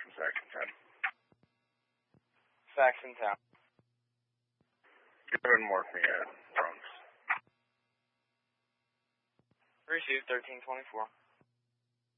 Saxon 10. Saxon Town. Go ahead and mark me at Bronx. Received 1324.